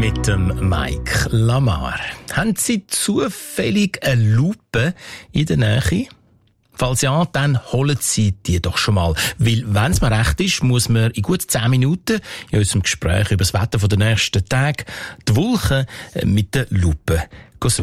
mit dem Mike Lamar. Haben Sie zufällig eine Lupe in der Nähe? Falls ja, dann holen Sie die doch schon mal. Weil, wenn es mir recht ist, muss man in gut 10 Minuten in unserem Gespräch über das Wetter der nächsten Tage die Wolken mit der Lupe suchen.